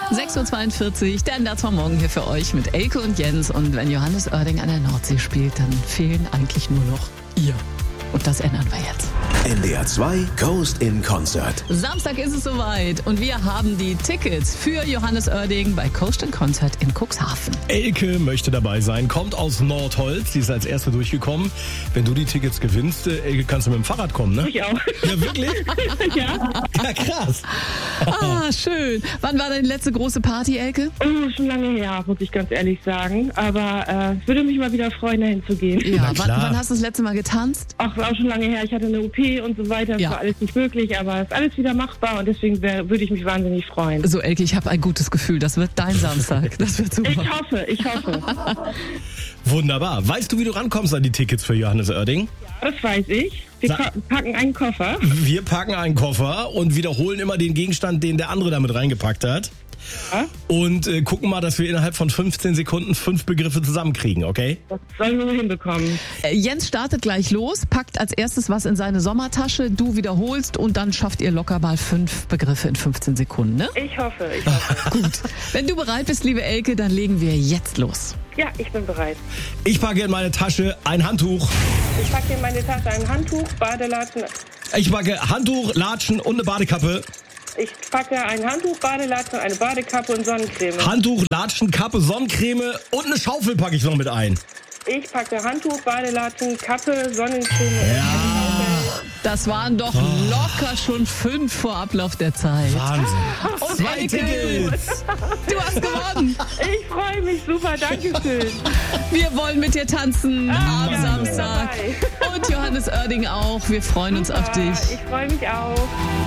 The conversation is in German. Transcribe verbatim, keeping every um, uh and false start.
sechs Uhr zweiundvierzig, der Einsatz von morgen hier für euch mit Elke und Jens. Und wenn Johannes Oerding an der Nordsee spielt, dann fehlen eigentlich nur noch ihr. Und das ändern wir jetzt. N D R zwei Coast in Concert. Samstag ist es soweit und wir haben die Tickets für Johannes Oerding bei Coast in Concert in Cuxhaven. Elke möchte dabei sein, kommt aus Nordholz, sie ist als Erste durchgekommen. Wenn du die Tickets gewinnst, äh, Elke, kannst du mit dem Fahrrad kommen, ne? Ich auch. Ja, wirklich? Ja. Ja, krass. Ah, schön. Wann war deine letzte große Party, Elke? Oh, schon lange her, muss ich ganz ehrlich sagen. Aber äh, es würde mich mal wieder freuen, dahin zu gehen. Ja, Na wann, klar. wann hast du das letzte Mal getanzt? Ach, war auch schon lange her. Ich hatte eine O P und so weiter. Das Ja. war alles nicht möglich, aber es ist alles wieder machbar und deswegen wär, würde ich mich wahnsinnig freuen. So, Elke, ich habe ein gutes Gefühl. Das wird dein Samstag. Das wird super. Ich hoffe, ich hoffe. Wunderbar. Weißt du, wie du rankommst an die Tickets für Johannes Oerding? Das weiß ich. Wir Sa- ka- packen einen Koffer. Wir packen einen Koffer und wiederholen immer den Gegenstand, den der andere damit reingepackt hat. Ja? Und äh, gucken mal, dass wir innerhalb von fünfzehn Sekunden fünf Begriffe zusammenkriegen, okay? Das sollen wir hinbekommen. Äh, Jens startet gleich los, packt als erstes was in seine Sommertasche, du wiederholst und dann schafft ihr locker mal fünf Begriffe in fünfzehn Sekunden, ne? Ich hoffe, ich hoffe. Gut. Wenn du bereit bist, liebe Elke, dann legen wir jetzt los. Ja, ich bin bereit. Ich packe in meine Tasche ein Handtuch. Ich packe in meine Tasche ein Handtuch, Badelatschen. Ich packe Handtuch, Latschen und eine Badekappe. Ich packe ein Handtuch, Badelatschen, eine Badekappe und Sonnencreme. Handtuch, Latschen, Kappe, Sonnencreme und eine Schaufel packe ich noch mit ein. Ich packe Handtuch, Badelatschen, Kappe, Sonnencreme. Das waren doch locker schon fünf vor Ablauf der Zeit. Wahnsinn. Und Zwei Elke, Tickets. du hast gewonnen. Ich freue mich super, danke schön. Wir wollen mit dir tanzen am ja, Samstag. ich bin Und Johannes Oerding auch. Wir freuen uns auf dich. Ich freue mich auch.